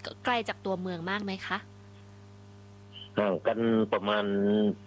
ไกลจากตัวเมืองมากไหมคะห่างกันประมาณ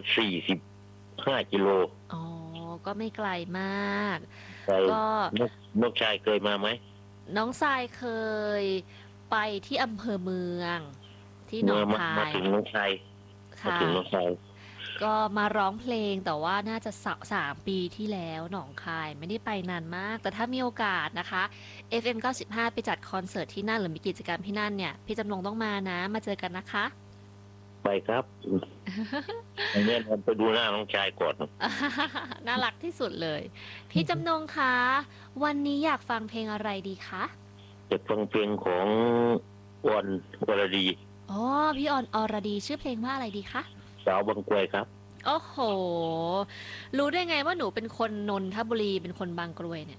45 กิโลอ๋อก็ไม่ไกลมากไปก็นกนกชายเคยมาไหมน้องทรายเคยไปที่อำเภอเมืองที่หนองคามายถึงนกชายมาค่ะถึงนกชายก็มาร้องเพลงแต่ว่าน่าจะ3 ปีที่แล้วหนองคายไม่ได้ไปนานมากแต่ถ้ามีโอกาสนะคะ FM 95ไปจัดคอนเสิร์ตที่นั่นหรือมีกิจกรรมที่นั่นเนี่ยพี่จำลองต้องมานะมาเจอกันนะคะไปครับอันนี้เราไปดูหน้าน้องชายก่อนน่ารักที่สุดเลย พี่จำนงคะวันนี้อยากฟังเพลงอะไรดีคะจะฟังเพลงของวอนวรดีอ๋อพี่ออนอรดีชื่อเพลงว่าอะไรดีคะสาวบางกรวยครับโอ้โหรู้ได้ไงว่าหนูเป็นคนนนทบุรีเป็นคนบางกรวยเนี่ย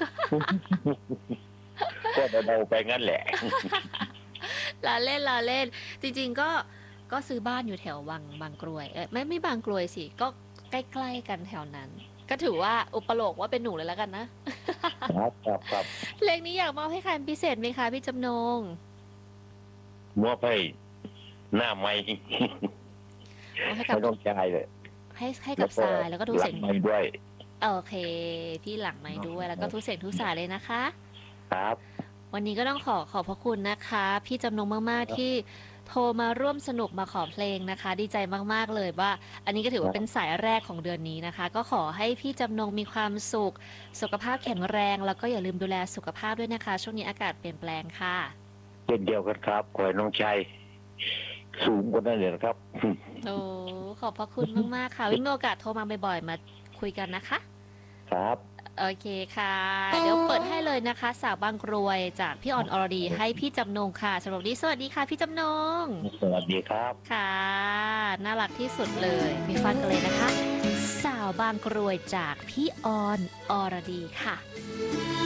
ก็เดาๆไปงั้นแหละลาเล่นลาเล่นจริงๆก็ซื้อบ้านอยู่แถวบางกรวยไม่บางกรวยสิก็ใกล้ๆกันแถวนั้น ก็ถือว่าอุปโลกว่าเป็นหนูเลยแล้วกันนะครับครับครับเพลงนี้อยากมอบให้ใครเป็นพิเศษไหมคะพี่จำนงมอบให้หน้าไม้มอบให้กัไม่บต้องชายเลยให้แล้วก็กับทรายแล้วก็ทุกหลัเสียงงไม้ด้วยโอเคพี่หลังไม้ด้วยแล้วก็ทุกเสียงทุกสายเลยนะคะครับวันนี้ก็ต้องขอบพระคุณนะคะพี่จำนงมากๆที่โทรมาร่วมสนุกมาขอเพลงนะคะดีใจมากๆเลยว่าอันนี้ก็ถือว่าเป็นสายแรกของเดือนนี้นะคะก็ขอให้พี่จำนงมีความสุขสุขภาพแข็งแรงแล้วก็อย่าลืมดูแลสุขภาพด้วยนะคะช่วงนี้อากาศเปลี่ยนแปลงค่ะเช่นเดียวกันครับขอให้น้องชายสูงกว่านั้นเลยนะครับโอ้ขอบพระคุณมากๆค่ะวิมีโอกาสโทรมาบ่อยๆมาคุยกันนะคะครับโอเคค่ะเดี๋ยวเปิดให้เลยนะคะสาวบางกรวยจากพี่ออนอรดีให้พี่จำนงค่ะสำหรับวันนี้สวัสดีค่ะพี่จำนงสวัสดีครับค่ะน่ารักที่สุดเลยไปฟังกันเลยนะคะ สาวบางกรวยจากพี่ออนอรดีค่ะ